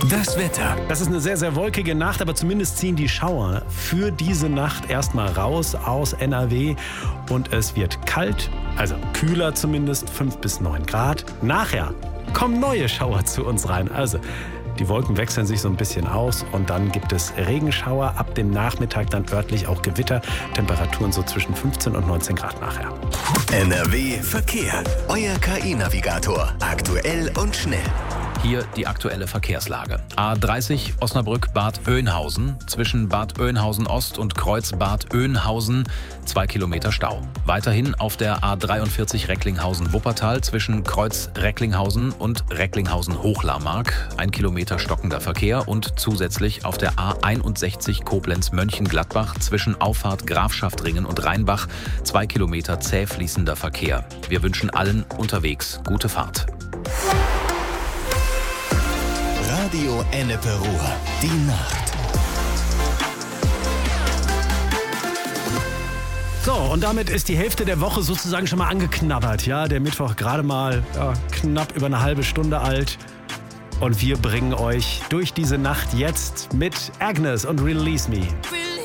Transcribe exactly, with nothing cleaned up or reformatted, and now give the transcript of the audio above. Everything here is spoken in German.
Das Wetter. Das ist eine sehr, sehr wolkige Nacht, aber zumindest ziehen die Schauer für diese Nacht erstmal raus aus N R W. Und es wird kalt, also kühler zumindest, fünf bis neun Grad. Nachher kommen neue Schauer zu uns rein. Also die Wolken wechseln sich so ein bisschen aus und dann gibt es Regenschauer. Ab dem Nachmittag dann örtlich auch Gewitter. Temperaturen so zwischen fünfzehn und neunzehn Grad nachher. N R W Verkehr. Euer K I-Navigator. Aktuell und schnell. Hier die aktuelle Verkehrslage. A dreißig Osnabrück-Bad Oeynhausen. Zwischen Bad Oeynhausen-Ost und Kreuz Bad Oeynhausen zwei Kilometer Stau. Weiterhin auf der A dreiundvierzig Recklinghausen-Wuppertal zwischen Kreuz Recklinghausen und Recklinghausen-Hochlarmark. Ein Kilometer stockender Verkehr und zusätzlich auf der A einundsechzig Koblenz-Mönchengladbach zwischen Auffahrt Grafschaftringen und Rheinbach zwei Kilometer zäh fließender Verkehr. Wir wünschen allen unterwegs gute Fahrt. Radio Ennepe Ruhr. Die Nacht. So, und damit ist die Hälfte der Woche sozusagen schon mal angeknabbert. Ja, der Mittwoch gerade mal ja, knapp über eine halbe Stunde alt. Und wir bringen euch durch diese Nacht jetzt mit Agnes und Release Me.